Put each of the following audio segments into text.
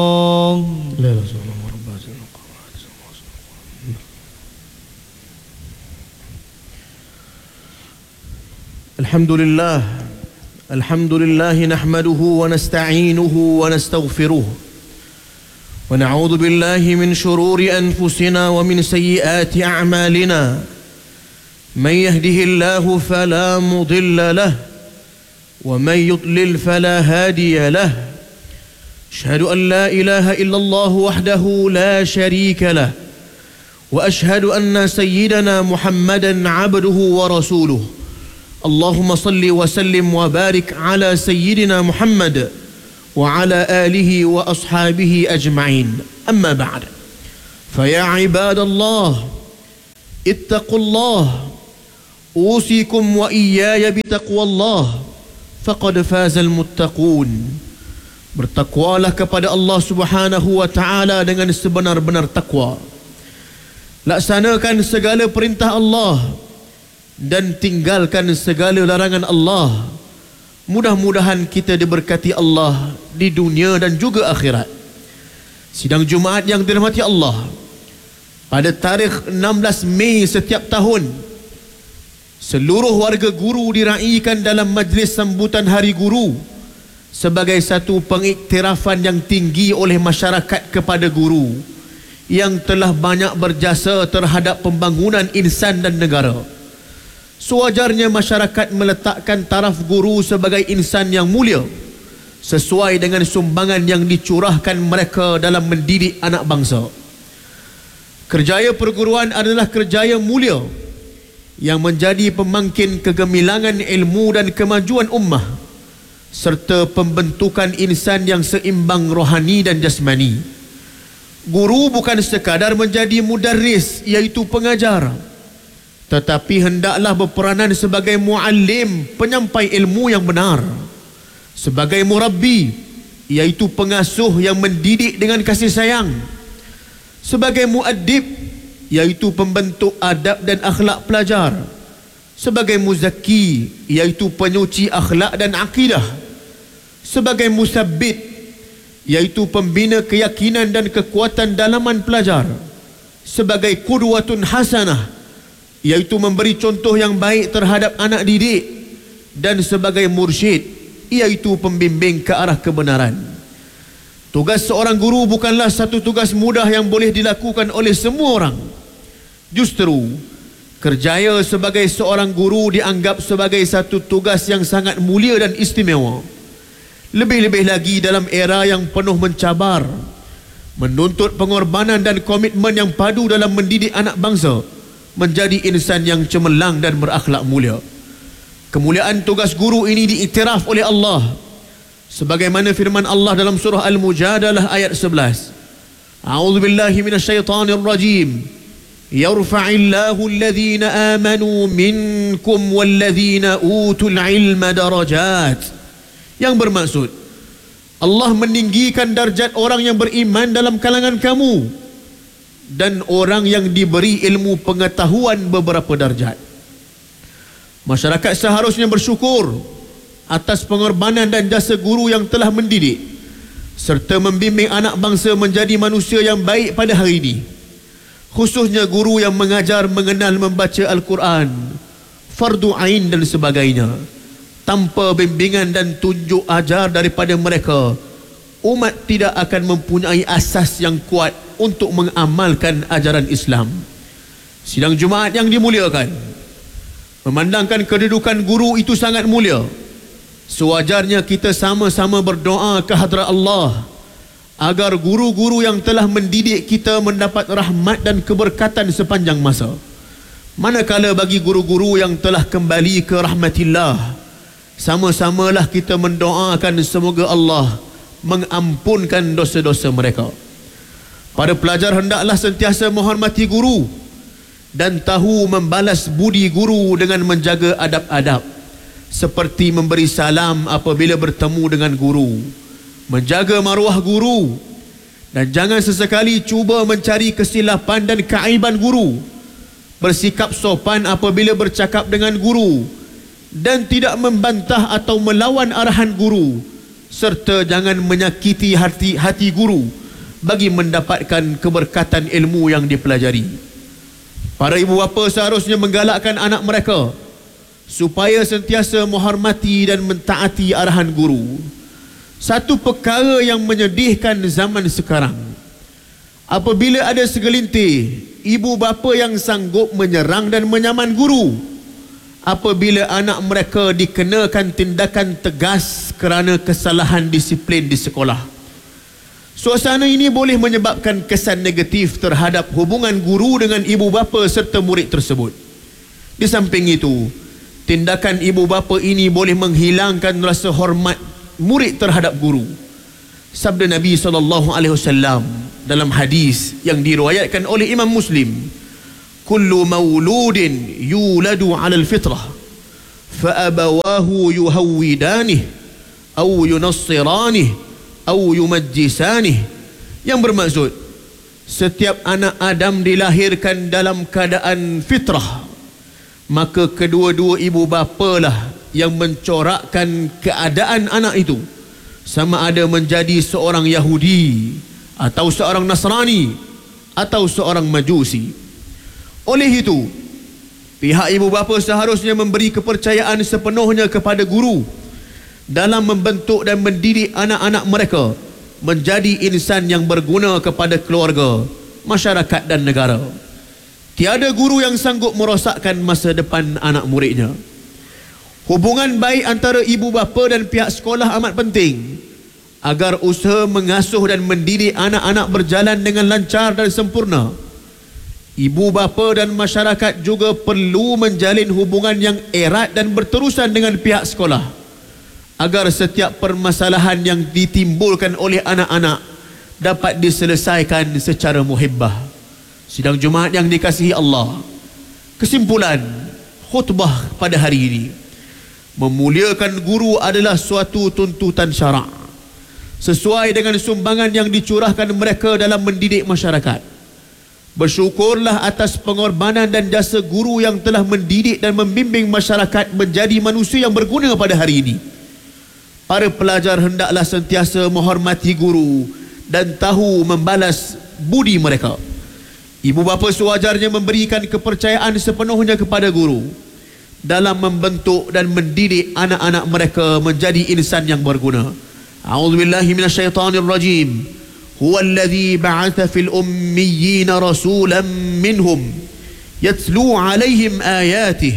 Alhamdulillah nahmaduhu wa nasta'inuhu wa nastaghfiruh wa na'udzu billahi min shururi anfusina wa min sayyiati a'malina man yahdihillahu fala mudilla lahu wa man yudlil fala hadiya lahu ashhadu an la ilaha illallah wahdahu la sharika lahu wa ashhadu anna sayyidana Muhammadan 'abduhu wa rasuluhu. Allahumma salli wa sallim wa barik ala sayyidina Muhammad wa ala alihi wa ashabihi ajma'in. Amma ba'd. Fa ya ibadallah ittaqullah usikum wa iyaya bitaqwallah faqad fazal muttaqun. Bertakwalah kepada Allah Subhanahu wa taala dengan sebenar-benar takwa. Laksanakan segala perintah Allah dan tinggalkan segala larangan Allah. Mudah-mudahan kita diberkati Allah di dunia dan juga akhirat. Sidang Jumaat yang dirahmati Allah, pada tarikh 16 Mei setiap tahun, seluruh warga guru diraikan dalam majlis sambutan Hari Guru sebagai satu pengiktirafan yang tinggi oleh masyarakat kepada guru yang telah banyak berjasa terhadap pembangunan insan dan negara. Sewajarnya masyarakat meletakkan taraf guru sebagai insan yang mulia sesuai dengan sumbangan yang dicurahkan mereka dalam mendidik anak bangsa. Kerjaya perguruan adalah kerjaya mulia yang menjadi pemangkin kegemilangan ilmu dan kemajuan ummah serta pembentukan insan yang seimbang rohani dan jasmani. Guru bukan sekadar menjadi mudarris, iaitu pengajar, tetapi hendaklah berperanan sebagai muallim, penyampai ilmu yang benar, sebagai murabbi, iaitu pengasuh yang mendidik dengan kasih sayang, sebagai muaddib, iaitu pembentuk adab dan akhlak pelajar, sebagai muzakki, iaitu penyuci akhlak dan akidah, sebagai musabbit, iaitu pembina keyakinan dan kekuatan dalaman pelajar, sebagai qudwatun hasanah, iaitu memberi contoh yang baik terhadap anak didik, dan sebagai mursyid, iaitu pembimbing ke arah kebenaran. Tugas seorang guru bukanlah satu tugas mudah yang boleh dilakukan oleh semua orang. Justru kerjaya sebagai seorang guru dianggap sebagai satu tugas yang sangat mulia dan istimewa. Lebih-lebih lagi dalam era yang penuh mencabar, menuntut pengorbanan dan komitmen yang padu dalam mendidik anak bangsa menjadi insan yang cemerlang dan berakhlak mulia. Kemuliaan tugas guru ini diiktiraf oleh Allah sebagaimana firman Allah dalam surah Al-Mujadalah ayat 11. A'udzu billahi minasyaitonir rajim. Yarfa'illahu alladhina amanu minkum walladhina utul ilma darajat. Yang bermaksud, Allah meninggikan darjat orang yang beriman dalam kalangan kamu dan orang yang diberi ilmu pengetahuan beberapa darjat. Masyarakat seharusnya bersyukur atas pengorbanan dan jasa guru yang telah mendidik serta membimbing anak bangsa menjadi manusia yang baik pada hari ini, khususnya guru yang mengajar mengenal membaca Al-Quran, fardu ain dan sebagainya. Tanpa bimbingan dan tunjuk ajar daripada mereka, umat tidak akan mempunyai asas yang kuat untuk mengamalkan ajaran Islam. Sidang Jumaat yang dimuliakan, memandangkan kedudukan guru itu sangat mulia, sewajarnya kita sama-sama berdoa ke hadrat Allah agar guru-guru yang telah mendidik kita mendapat rahmat dan keberkatan sepanjang masa. Manakala bagi guru-guru yang telah kembali ke rahmatillah, sama-samalah kita mendoakan semoga Allah mengampunkan dosa-dosa mereka. Para pelajar hendaklah sentiasa menghormati guru dan tahu membalas budi guru dengan menjaga adab-adab, seperti memberi salam apabila bertemu dengan guru, menjaga maruah guru, dan jangan sesekali cuba mencari kesilapan dan keaiban guru, bersikap sopan apabila bercakap dengan guru, dan tidak membantah atau melawan arahan guru serta jangan menyakiti hati guru bagi mendapatkan keberkatan ilmu yang dipelajari. Para ibu bapa seharusnya menggalakkan anak mereka supaya sentiasa menghormati dan mentaati arahan guru. Satu perkara yang menyedihkan zaman sekarang, apabila ada segelintir ibu bapa yang sanggup menyerang dan menyaman guru apabila anak mereka dikenakan tindakan tegas kerana kesalahan disiplin di sekolah. Suasana ini boleh menyebabkan kesan negatif terhadap hubungan guru dengan ibu bapa serta murid tersebut. Di samping itu, tindakan ibu bapa ini boleh menghilangkan rasa hormat murid terhadap guru. Sabda Nabi SAW dalam hadis yang diriwayatkan oleh Imam Muslim, kullu mauludin yuladu 'ala al-fitrah fa abawahu yuhawwidanih aw yunassiranih aw yumajjisanih, yang bermaksud setiap anak Adam dilahirkan dalam keadaan fitrah, maka kedua-dua ibu bapalah yang mencorakkan keadaan anak itu, sama ada menjadi seorang Yahudi atau seorang Nasrani atau seorang Majusi. Oleh itu, pihak ibu bapa seharusnya memberi kepercayaan sepenuhnya kepada guru dalam membentuk dan mendidik anak-anak mereka menjadi insan yang berguna kepada keluarga, masyarakat dan negara. Tiada guru yang sanggup merosakkan masa depan anak muridnya. Hubungan baik antara ibu bapa dan pihak sekolah amat penting agar usaha mengasuh dan mendidik anak-anak berjalan dengan lancar dan sempurna. Ibu bapa dan masyarakat juga perlu menjalin hubungan yang erat dan berterusan dengan pihak sekolah agar setiap permasalahan yang ditimbulkan oleh anak-anak dapat diselesaikan secara muhibbah. Sidang Jumaat yang dikasihi Allah, kesimpulan khutbah pada hari ini, memuliakan guru adalah suatu tuntutan syarak sesuai dengan sumbangan yang dicurahkan mereka dalam mendidik masyarakat. Bersyukurlah atas pengorbanan dan jasa guru yang telah mendidik dan membimbing masyarakat menjadi manusia yang berguna pada hari ini. Para pelajar hendaklah sentiasa menghormati guru dan tahu membalas budi mereka. Ibu bapa sewajarnya memberikan kepercayaan sepenuhnya kepada guru dalam membentuk dan mendidik anak-anak mereka menjadi insan yang berguna. A'udzubillahi minasyaitonirrajim. هو الذي بعث في الأميين رسولا منهم يتلو عليهم آياته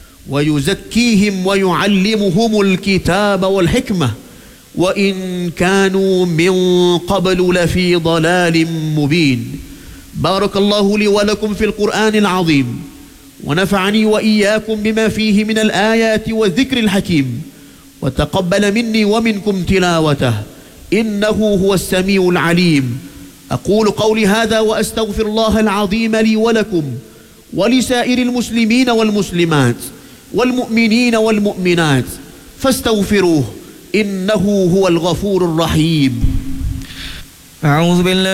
ويزكيهم ويعلمهم الكتاب والحكمة وإن كانوا من قبل لفي ضلال مبين. بارك الله لي ولكم في القرآن العظيم ونفعني وإياكم بما فيه من الآيات والذكر الحكيم وتقبل مني ومنكم تلاوته إنه هو السميع العليم. أقول قولي هذا وأستغفر الله العظيم لي ولكم ولسائر المسلمين والمسلمات والمؤمنين والمؤمنات فاستغفروه إنه هو الغفور الرحيم. أعوذ بالله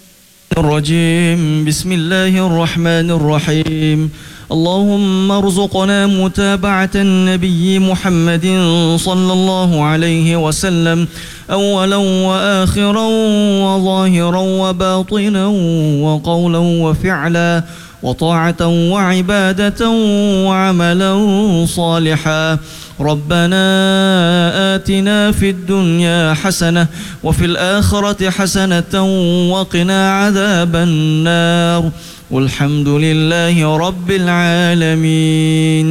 الرجيم. بسم الله الرحمن الرحيم. اللهم ارزقنا متابعة النبي محمد صلى الله عليه وسلم أولا وآخرا وظاهرا وباطنا وقولا وفعلا وطاعة وعبادة وعملا صالحا. ربنا آتنا في الدنيا حسنة وفي الآخرة حسنة وقنا عذاب النار والحمد لله رب العالمين.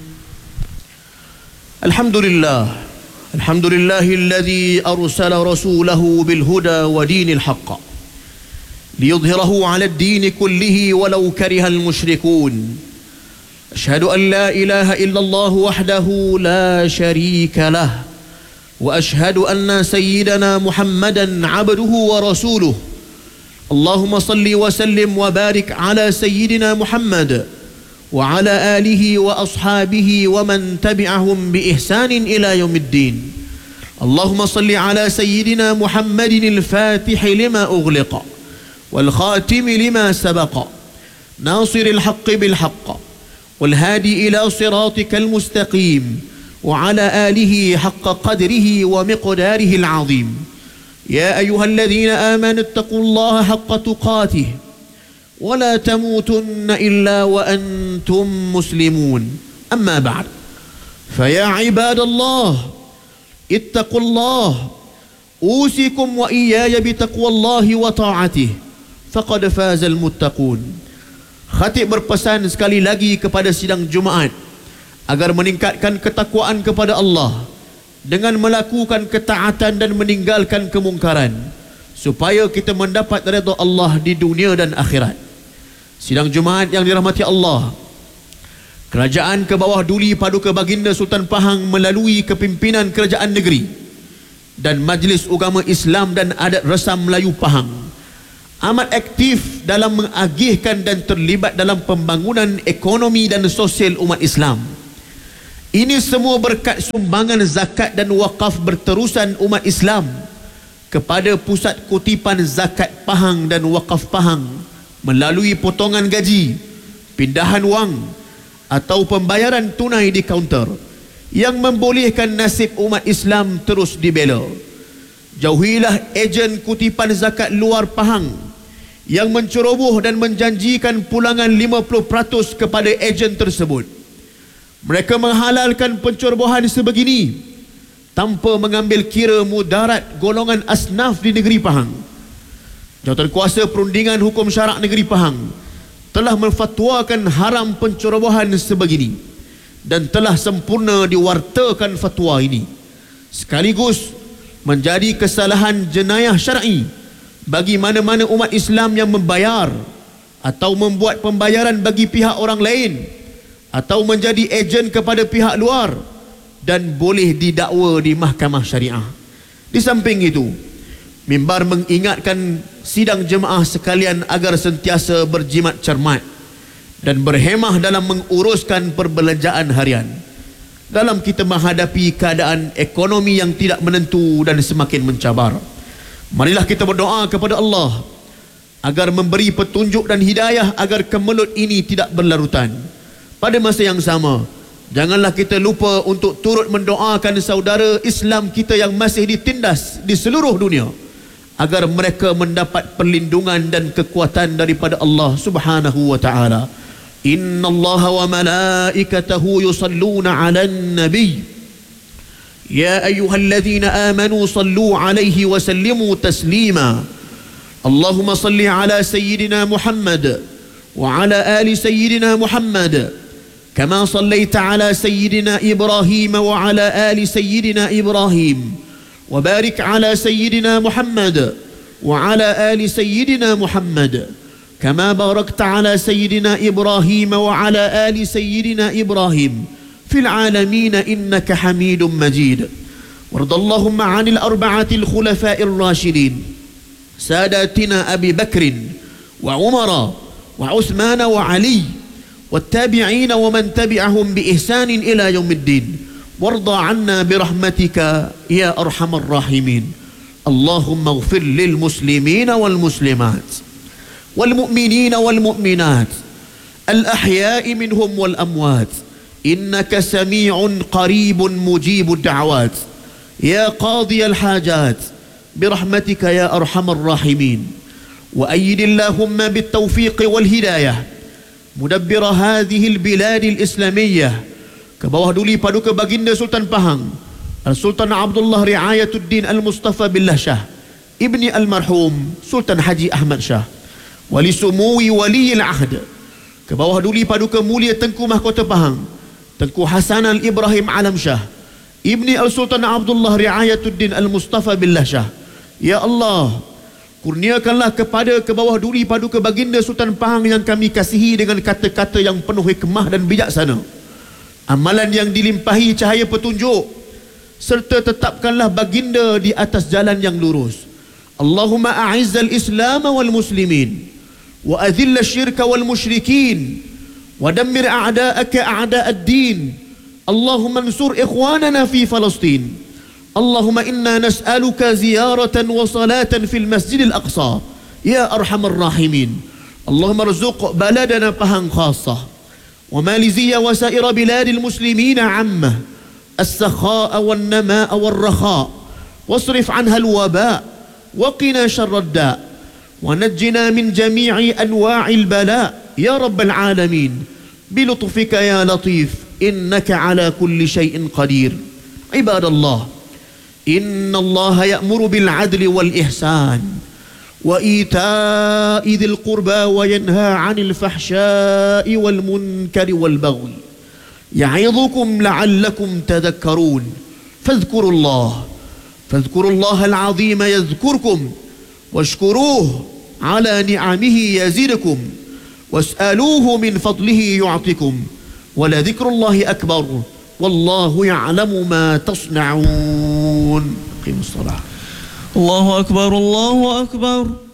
الحمد لله الذي أرسل رسوله بالهدى ودين الحق ليظهره على الدين كله ولو كره المشركون. أشهد أن لا إله إلا الله وحده لا شريك له وأشهد أن سيدنا محمدا عبده ورسوله. اللهم صل وسلم وبارك على سيدنا محمد وعلى آله وأصحابه ومن تبعهم بإحسان إلى يوم الدين. اللهم صل على سيدنا محمد الفاتح لما أغلق والخاتم لما سبق ناصر الحق بالحق والهادي إلى صراطك المستقيم وعلى آله حق قدره ومقداره العظيم يا أيها الذين آمنوا اتقوا الله حق تقاته ولا تموتن إلا وأنتم مسلمون أما بعد فيا عباد الله اتقوا الله أوصيكم وإياي بتقوى الله وطاعته فقد فاز المتقون. Khatib berpesan sekali lagi kepada sidang Jumaat agar meningkatkan ketakwaan kepada Allah dengan melakukan ketaatan dan meninggalkan kemungkaran supaya kita mendapat redha Allah di dunia dan akhirat. Sidang Jumaat yang dirahmati Allah, Kerajaan ke bawah Duli Paduka Baginda Sultan Pahang melalui kepimpinan Kerajaan Negeri dan Majlis Ugama Islam dan Adat Resam Melayu Pahang amat aktif dalam mengagihkan dan terlibat dalam pembangunan ekonomi dan sosial umat Islam. Ini semua berkat sumbangan zakat dan wakaf berterusan umat Islam kepada Pusat Kutipan Zakat Pahang dan Wakaf Pahang melalui potongan gaji, pindahan wang atau pembayaran tunai di kaunter yang membolehkan nasib umat Islam terus dibela. Jauhilah ejen kutipan zakat luar Pahang yang menceroboh dan menjanjikan pulangan 50% kepada ejen tersebut. Mereka menghalalkan pencerobohan sebegini tanpa mengambil kira mudarat golongan asnaf di negeri Pahang. Jawatankuasa Perundingan Hukum Syarak Negeri Pahang telah menfatwakan haram pencerobohan sebegini dan telah sempurna diwartakan fatwa ini, sekaligus menjadi kesalahan jenayah syar'i bagi mana-mana umat Islam yang membayar atau membuat pembayaran bagi pihak orang lain atau menjadi ejen kepada pihak luar dan boleh didakwa di mahkamah syariah. Di samping itu, mimbar mengingatkan sidang jemaah sekalian agar sentiasa berjimat cermat dan berhemah dalam menguruskan perbelanjaan harian dalam kita menghadapi keadaan ekonomi yang tidak menentu dan semakin mencabar. Marilah kita berdoa kepada Allah agar memberi petunjuk dan hidayah agar kemelut ini tidak berlarutan. Pada masa yang sama, janganlah kita lupa untuk turut mendoakan saudara Islam kita yang masih ditindas di seluruh dunia agar mereka mendapat perlindungan dan kekuatan daripada Allah Subhanahu wa taala. Innallaha wa malaikatahu yusalluna 'alan nabiy ya ayyuhalladzina amanu sallu 'alaihi wa sallimu taslima. Allahumma salli 'ala sayyidina Muhammad wa 'ala ali sayyidina Muhammad kama sallaita 'ala sayyidina Ibrahim wa 'ala ali sayyidina Ibrahim وبارك على سيدنا محمد وعلى آل سيدنا محمد كما باركت على سيدنا إبراهيم وعلى آل سيدنا إبراهيم في العالمين إنك حميد مجيد. وارض اللهم عن الأربعة الخلفاء الراشدين ساداتنا أبي بكر وعمر وعثمان وعلي والتابعين ومن تبعهم بإحسان إلى يوم الدين. وارضى عنا برحمتك يا أرحم الراحمين. اللهم اغفر للمسلمين والمسلمات والمؤمنين والمؤمنات الأحياء منهم والأموات إنك سميع قريب مجيب الدعوات يا قاضي الحاجات برحمتك يا أرحم الراحمين. وأيد اللهم بالتوفيق والهداية مدبر هذه البلاد الإسلامية ke bawah Duli Paduka Baginda Sultan Pahang Al-Sultan Abdullah Riayatuddin Al-Mustafa Billah Shah Ibni Al-Marhum Sultan Haji Ahmad Shah Wali Sumuwi Wali Al-Ahd, ke bawah Duli Paduka Mulia Tengku Mahkota Pahang Tengku Hasan Al-Ibrahim Alam Shah Ibni Al-Sultan Abdullah Riayatuddin Al-Mustafa Billah Shah. Ya Allah, kurniakanlah kepada ke bawah Duli Paduka Baginda Sultan Pahang yang kami kasihi dengan kata-kata yang penuh hikmah dan bijaksana, amalan yang dilimpahi cahaya petunjuk, serta tetapkanlah baginda di atas jalan yang lurus. Allahumma a'izzal Islam wal muslimin wa adhill asyirka wal musyrikin wa dammir a'da'aka a'da'ad din. Allahumma ansur ikhwanana fi Palestin. Allahumma inna nas'aluka ziyaratan wa salatan fil Masjidil Aqsa ya arhamar rahimin. Allahumma rzuq baladana Pahang khassah وماليزيا وسائر بلاد المسلمين عامة السخاء والنماء والرخاء، واصرف عنها الوباء، وقنا شر الداء، ونجنا من جميع أنواع البلاء يا رب العالمين بلطفك يا لطيف، إنك على كل شيء قدير. عباد الله، إن الله يأمر بالعدل والإحسان وإيتاء ذي القربى وينهى عن الفحشاء والمنكر والبغي، يعظكم لعلكم تذكرون. فاذكروا الله العظيم يذكركم، واشكروه على نعمه يزدكم، واسألوه من فضله يعطكم، ولذكر الله أكبر والله يعلم ما تصنعون. قيموا الصلاة. الله أكبر الله أكبر.